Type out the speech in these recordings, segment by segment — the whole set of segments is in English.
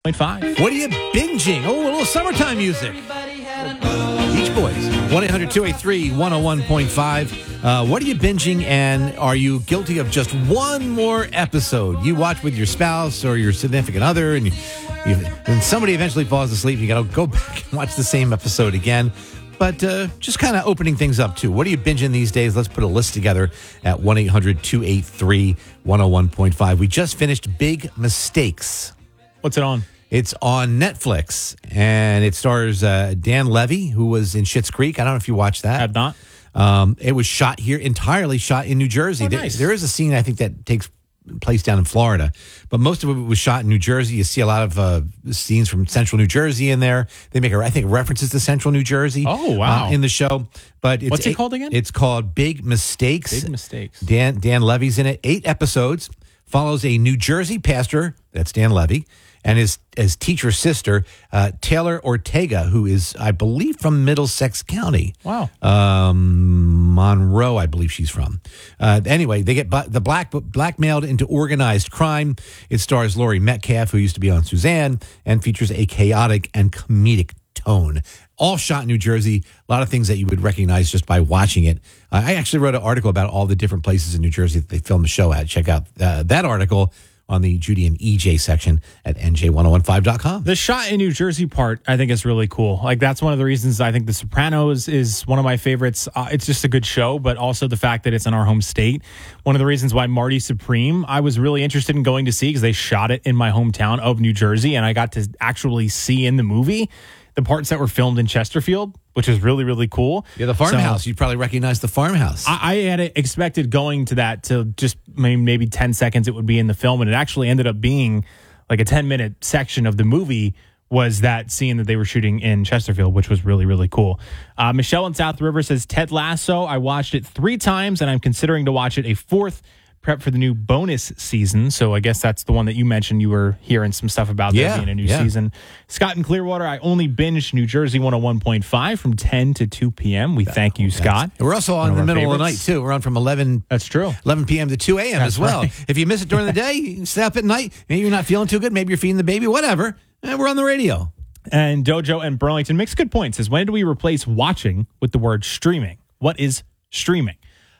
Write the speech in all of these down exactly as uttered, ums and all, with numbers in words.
Five. What are you binging? Oh, a little summertime music. Beach Boys. one eight hundred two eight three one oh one point five. Uh, what are you binging, and are you guilty of just one more episode? You watch with your spouse or your significant other, and, you, you, and somebody eventually falls asleep, and you got to go back and watch the same episode again. But uh, just kind of opening things up, too. What are you binging these days? Let's put a list together at one eight hundred two eight three one oh one point five. We just finished Big Mistakes. What's it on? It's on Netflix, and it stars uh, Dan Levy, who was in Schitt's Creek. I don't know if you watched that. Have not. Um, it was shot here, entirely shot in New Jersey. Oh, There- nice. there is a scene, I think, that takes place down in Florida, but most of it was shot in New Jersey. You see a lot of uh, scenes from Central New Jersey in there. They make, a, I think, references to Central New Jersey. Oh, wow. uh, in the show. But it's What's it eight- called again? It's called Big Mistakes. Big Mistakes. Dan Dan Levy's in it. Eight episodes. Follows a New Jersey pastor, that's Dan Levy, and his his teacher sister, uh, Taylor Ortega, who is, I believe, from Middlesex County. Wow. Um, Monroe, I believe she's from. Uh, anyway, they get bu- the black blackmailed into organized crime. It stars Laurie Metcalf, who used to be on Suzanne, and features a chaotic and comedic tone. All shot in New Jersey. A lot of things that you would recognize just by watching it. Uh, I actually wrote an article about all the different places in New Jersey that they filmed the show at. Check out uh, that article on the Judy and E J section at N J ten fifteen dot com. The shot in New Jersey part, I think, is really cool. Like, that's one of the reasons I think The Sopranos is one of my favorites. Uh, it's just a good show, but also the fact that it's in our home state. One of the reasons why Marty Supreme, I was really interested in going to see, because they shot it in my hometown of New Jersey, and I got to actually see in the movie the parts that were filmed in Chesterfield, which is really, really cool. Yeah, the farmhouse. So, you'd probably recognize the farmhouse. I, I had expected going to that to just maybe, maybe ten seconds it would be in the film, and it actually ended up being like a ten-minute section of the movie was that scene that they were shooting in Chesterfield, which was really, really cool. Uh, Michelle in South River says, Ted Lasso, I watched it three times, and I'm considering to watch it a fourth prep for the new bonus season. So I guess that's the one that you mentioned you were hearing some stuff about there Yeah, being a new yeah. season. Scott in Clearwater, I only binged New Jersey one oh one point five from ten to two p.m. We thank you, Scott. And we're also on One in the of our middle of the night, favorites. too. We're on from eleven That's true. eleven p.m. to two a.m. That's as well. right. If you miss it during the day, you can stay up at night. Maybe you're not feeling too good. Maybe you're feeding the baby, whatever. And we're on the radio. And Dojo and Burlington makes good points. Says, when did we replace watching with the word streaming? What is streaming?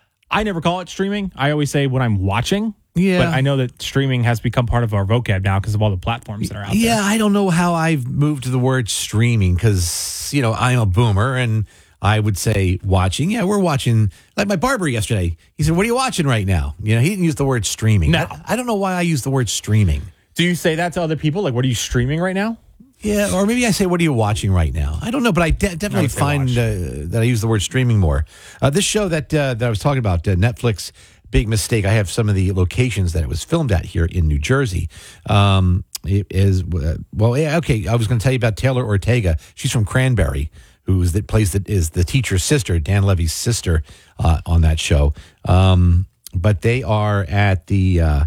I never call it streaming. I always say when I'm watching. Yeah. But I know that streaming has become part of our vocab now because of all the platforms that are out Yeah, there. I don't know how I've moved to the word streaming because, you know, I'm a boomer and I would say watching. Yeah, we're watching. Like my barber yesterday, he said, what are you watching right now? You know, he didn't use the word streaming. No. I, I don't know why I use the word streaming. Do you say that to other people? Like, what are you streaming right now? Yeah, or maybe I say, what are you watching right now? I don't know, but I de- definitely would say find watch. uh, that I use the word streaming more. Uh, this show that uh, that I was talking about, uh, Netflix, Big Mistake, I have some of the locations that it was filmed at here in New Jersey. Um, it is, uh, well, yeah, okay, I was going to tell you about Taylor Ortega. She's from Cranberry, who's that plays that is the teacher's sister, Dan Levy's sister uh, on that show. Um, but they are at the... Uh,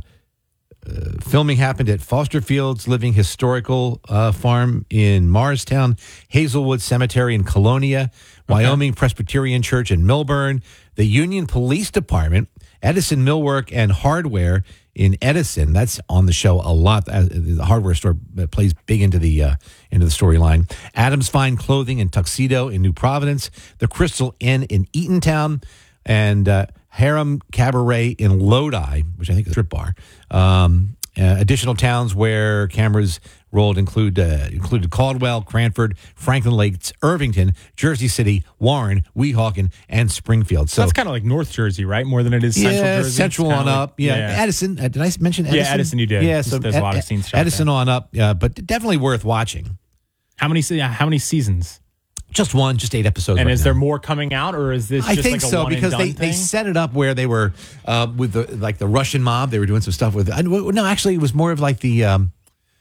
Uh, filming happened at Foster Fields Living Historical uh, Farm in Morristown, Hazelwood Cemetery in Colonia, Wyoming Presbyterian Church in Millburn, the Union Police Department, Edison Millwork and Hardware in Edison. That's on the show a lot. Uh, the hardware store plays big into the uh, into the storyline. Adams Fine Clothing and Tuxedo in New Providence, the Crystal Inn in Eatontown, and uh, Harem Cabaret in Lodi, which I think is a strip bar. Um, uh, additional towns where cameras rolled include uh, included Caldwell, Cranford, Franklin Lakes, Irvington, Jersey City, Warren, Weehawken, and Springfield. So That's kind of like North Jersey, right? More than it is Central yeah, Jersey. It's Central kinda on like- up. Yeah, Edison. Uh, did I mention Edison? Yeah, Edison you did. Yeah, so There's a lot of scenes shot Edison there. on up, uh, but definitely worth watching. How many se- how many seasons? Just one, just eight episodes. And right is now. there more coming out, or is this I just think like a so one because and they, done they thing? set it up where they were uh, with the like the Russian mob. They were doing some stuff with. I, no, actually, it was more of like the um,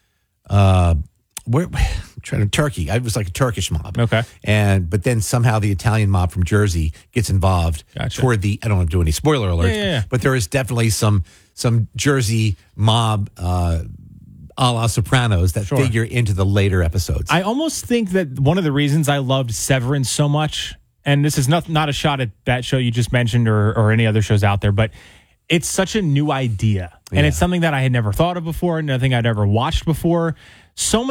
uh, where I'm trying to Turkey. It was like a Turkish mob. Okay. And but then somehow the Italian mob from Jersey gets involved Gotcha. toward the. I don't want to do any spoiler alerts, Yeah, yeah, yeah. but there is definitely some some Jersey mob. Uh, a la Sopranos that Sure. figure into the later episodes. I almost think that one of the reasons I loved Severance so much, and this is not not a shot at that show you just mentioned or or any other shows out there, but it's such a new idea. And Yeah. it's something that I had never thought of before, nothing I'd ever watched before. So many